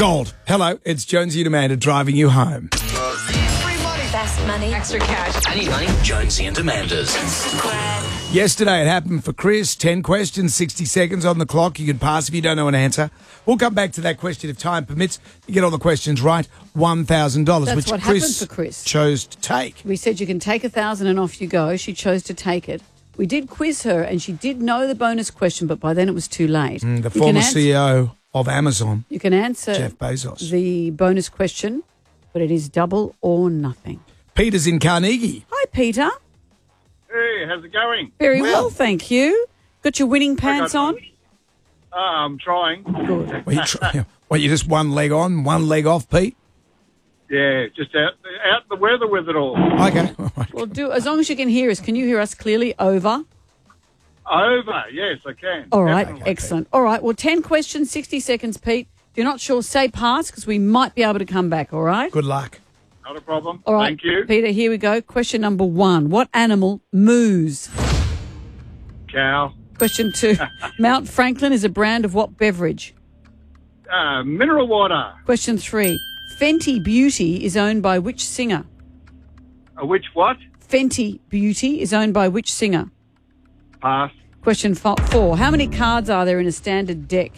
Gold. Hello, it's Jonesy and Amanda driving you home. Best money. Extra cash. I need money. Jonesy and Amanda's. Yesterday it happened for Chris. 10 questions, 60 seconds on the clock. You can pass if you don't know an answer. We'll come back to that question if time permits. You get all the questions right, $1,000, That's which what Chris, happened for Chris chose to take. We said you can take 1,000 and off you go. She chose to take it. We did quiz her and she did know the bonus question, but by then it was too late. The former CEO of Amazon, You can answer Jeff Bezos. the bonus question, but it is double or nothing. Peter's in Carnegie. Hi, Peter. Hey, how's it going? Very well, thank you. Got your winning pants on? I'm trying. Good. What, you just one leg on, one leg off, Pete? Yeah, just out the weather with it all. Okay. All right. Well, as long as you can hear us. Can you hear us clearly? Over. Over, yes, I can. All right, Definitely. excellent. All right, well, 10 questions, 60 seconds, Pete. If you're not sure, say pass because we might be able to come back, all right? Good luck. Not a problem. All right, Thank you. Peter, here we go. Question number 1. What animal moos? Cow. Question 2. Mount Franklin is a brand of what beverage? Mineral water. Question 3. Fenty Beauty is owned by which singer? Which what? Fenty Beauty is owned by which singer? Pass. Question 4. How many cards are there in a standard deck?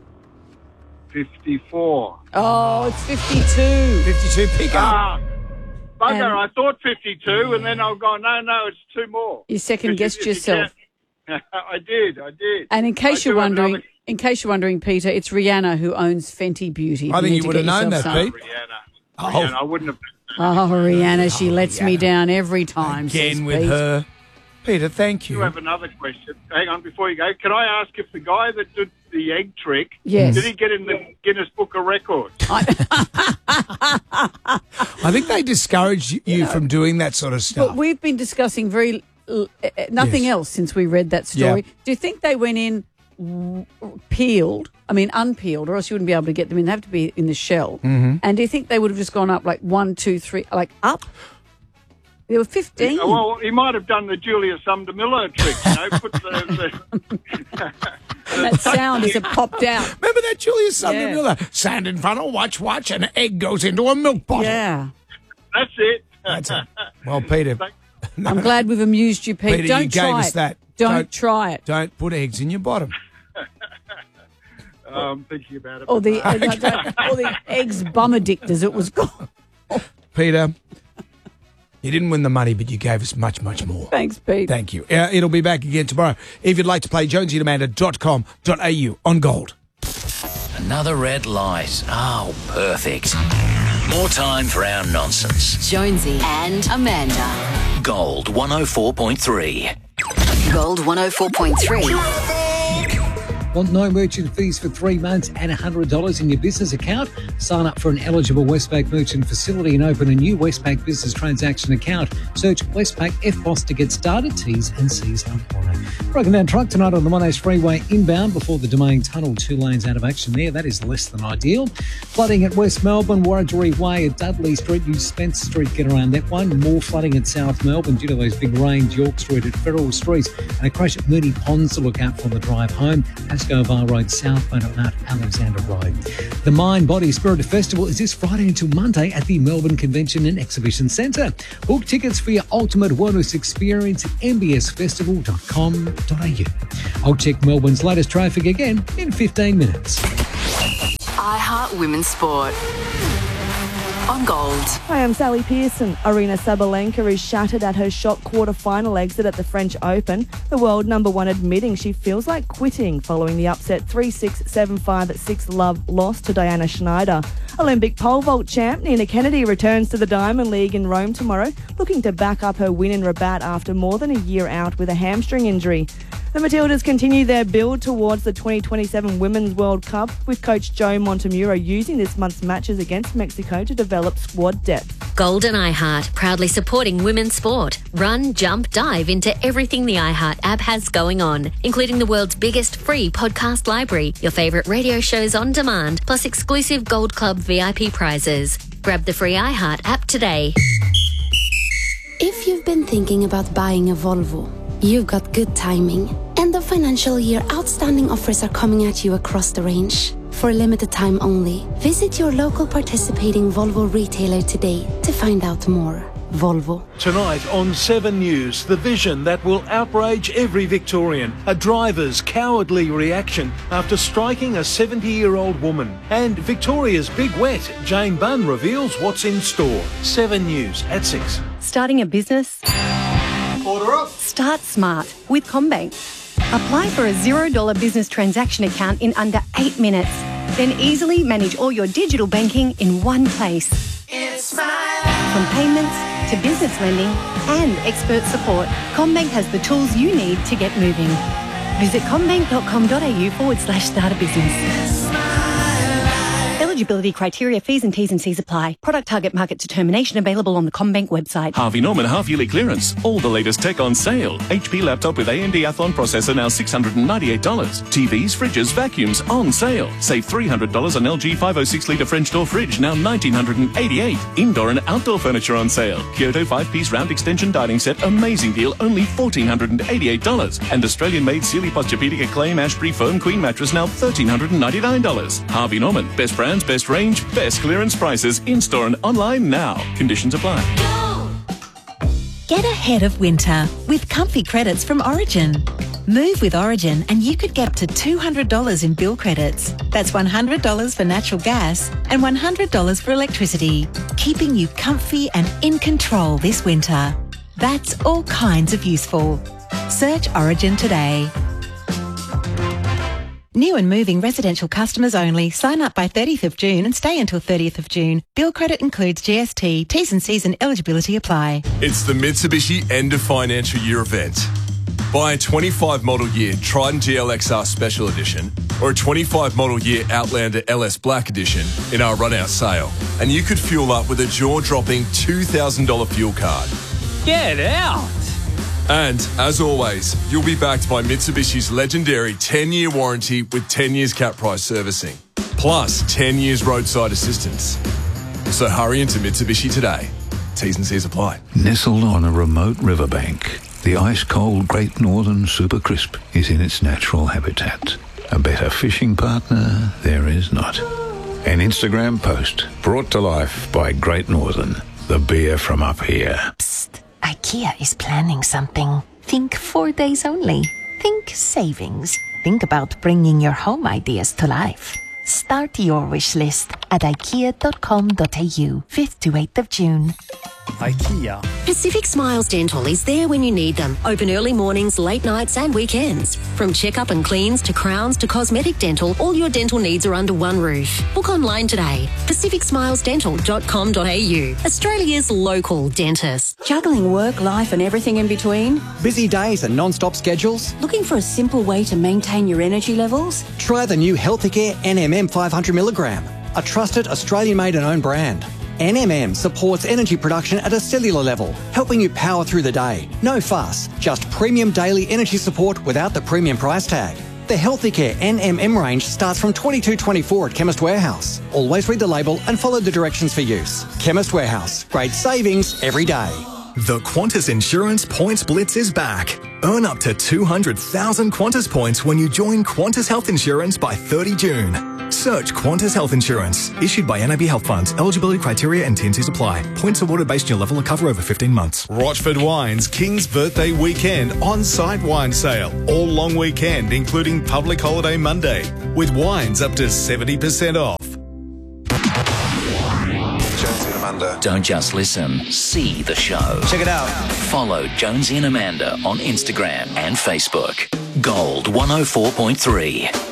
54. Oh, it's 52. 52 pickup. Bugger, I thought 52, and then I've gone, no, it's 2 more. You second-guessed Because you yourself. can't- I did. And in case I you're do have wondering, another- Peter, it's Rihanna who owns Fenty Beauty. I think need you to would have get known that, yourself some. Pete. Rihanna, I wouldn't have. Oh, Rihanna, she lets me down every time. says Again with Pete. her. Peter, thank You you. have another question. Hang on, before you go, can I ask if the guy that did the egg trick, Yes. did he get in the Guinness Book of Records? I think they discourage you from doing that sort of stuff. But we've been discussing nothing Yes. else since we read that story. Yeah. Do you think they went in unpeeled, or else you wouldn't be able to get them in? They have to be in the shell. Mm-hmm. And do you think they would have just gone up like 1, 2, 3, like up? There were 15. Well, he might have done the Julia Sumner Miller trick, put the That sound as it popped out. Remember that Julia Sumner Yeah. Miller? Stand in front of watch, and an egg goes into a milk bottle. Yeah. That's it. That's it. Well, Peter, I'm glad we've amused you, Pete. Peter, Don't you gave try us it. that. Don't try it. Don't put eggs in your bottom. I'm thinking about it. Or the eggs bumadict, as it was called. Peter, you didn't win the money, but you gave us much, much more. Thanks, Pete. Thank you. It'll be back again tomorrow. If you'd like to play, jonesyandamanda.com.au on Gold. Another red light. Oh, perfect. More time for our nonsense. Jonesy and Amanda. Gold 104.3. Gold 104.3. Want no merchant fees for 3 months and $100 in your business account? Sign up for an eligible Westpac merchant facility and open a new Westpac business transaction account. Search Westpac FBOSS to get started. T's and C's apply. Broken down truck tonight on the Monash Freeway inbound before the Domain Tunnel. 2 lanes out of action there. That is less than ideal. Flooding at West Melbourne, Warradjuri Way at Dudley Street. Use Spencer Street, get around that one. More flooding at South Melbourne due to those big rains. York Street at Ferrell Street. And a crash at Mooney Ponds to look out for on the drive home. Pascoe Road southbound at Mount Alexander Road. The Mind, Body, Spirit Festival is this Friday until Monday at the Melbourne Convention and Exhibition Centre. Book tickets for your ultimate wellness experience at mbsfestival.com.au. I'll check Melbourne's latest traffic again in 15 minutes. iHeart Women's Sport. On Gold. Hi, I'm Sally Pearson. Arina Sabalenka is shattered at her shot quarter-final exit at the French Open. The world number 1 admitting she feels like quitting following the upset 3-6, 7-5 at 6-love loss to Diana Schneider. Olympic pole vault champ Nina Kennedy returns to the Diamond League in Rome tomorrow, looking to back up her win in Rabat after more than a year out with a hamstring injury. The Matildas continue their build towards the 2027 Women's World Cup, with coach Joe Montemuro using this month's matches against Mexico to develop squad depth. Gold and iHeart, proudly supporting women's sport. Run, jump, dive into everything the iHeart app has going on, including the world's biggest free podcast library, your favourite radio shows on demand, plus exclusive Gold Club VIP prizes. Grab the free iHeart app today. If you've been thinking about buying a Volvo, you've got good timing. End of financial year outstanding offers are coming at you across the range. for a limited time only. Visit your local participating Volvo retailer today to find out more. Volvo. Tonight on 7 News, the vision that will outrage every Victorian. A driver's cowardly reaction after striking a 70-year-old woman. And Victoria's Big Wet, Jane Bunn reveals what's in store. 7 News at 6. Starting a business? Order up. Start smart with CommBank. Apply for a $0 business transaction account in under 8 minutes. Then easily manage all your digital banking in one place. It's my life. From payments to business lending and expert support, CommBank has the tools you need to get moving. Visit commbank.com.au/start a business. Eligibility criteria, fees and T's and C's apply. Product target market determination available on the CommBank website. Harvey Norman half-yearly clearance. All the latest tech on sale. HP laptop with AMD Athlon processor now $698. TVs, fridges, vacuums on sale. Save $300 on LG 506-litre French door fridge, now $1,988. Indoor and outdoor furniture on sale. Kyoto 5-piece round extension dining set, amazing deal, only $1,488. And Australian-made Sealy Posturepedic Acclaim Ashbury Foam Queen mattress, now $1,399. Harvey Norman, best brands, best range, best clearance prices, in-store and online now. Conditions apply. Get ahead of winter with comfy credits from Origin. Move with Origin and you could get up to $200 in bill credits. That's $100 for natural gas and $100 for electricity, keeping you comfy and in control this winter. That's all kinds of useful. Search Origin today. New and moving residential customers only. Sign up by 30th of June and stay until 30th of June. Bill credit includes GST. T's and C's and eligibility apply. It's the Mitsubishi End of Financial Year event. Buy a 25 model year Trident GLXR Special Edition or a 25 model year Outlander LS Black Edition in our run-out sale, and you could fuel up with a jaw-dropping $2,000 fuel card. Get out! And, as always, you'll be backed by Mitsubishi's legendary 10-year warranty with 10 years cap price servicing, plus 10 years roadside assistance. So hurry into Mitsubishi today. T's and C's apply. Nestled on a remote riverbank, the ice-cold Great Northern Super Crisp is in its natural habitat. A better fishing partner there is not. An Instagram post brought to life by Great Northern, the beer from up here. Psst. IKEA is planning something. Think 4 days only. Think savings. Think about bringing your home ideas to life. Start your wish list at ikea.com.au, 5th to 8th of June. IKEA. Pacific Smiles Dental is there when you need them. Open early mornings, late nights and weekends. From checkup and cleans to crowns to cosmetic dental, all your dental needs are under one roof. Book online today. pacificsmilesdental.com.au. Australia's local dentist. Juggling work, life and everything in between? Busy days and non-stop schedules? Looking for a simple way to maintain your energy levels? Try the new Healthicare NMM 500mg, a trusted Australian-made and owned brand. NMM supports energy production at a cellular level, helping you power through the day. No fuss, just premium daily energy support without the premium price tag. The Healthicare NMM range starts from $22.24 at Chemist Warehouse. Always read the label and follow the directions for use. Chemist Warehouse, great savings every day. The Qantas Insurance Points Blitz is back. Earn up to 200,000 Qantas points when you join Qantas Health Insurance by 30 June. Search Qantas Health Insurance. Issued by NAB Health Funds. Eligibility criteria and T&Cs apply. Points awarded based on your level of cover over 15 months. Rochford Wines King's Birthday Weekend on-site wine sale. All long weekend, including public holiday Monday. With wines up to 70% off. Jonesy and Amanda. Don't just listen, see the show. Check it out. Follow Jonesy and Amanda on Instagram and Facebook. Gold 104.3.